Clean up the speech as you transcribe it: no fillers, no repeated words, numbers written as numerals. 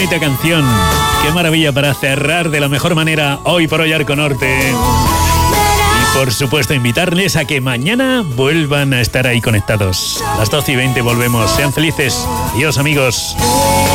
bonita canción. Qué maravilla para cerrar de la mejor manera Hoy por Hoy Arco Norte. Y por supuesto invitarles a que mañana vuelvan a estar ahí conectados. A las 12:20 volvemos. Sean felices. Adiós, amigos.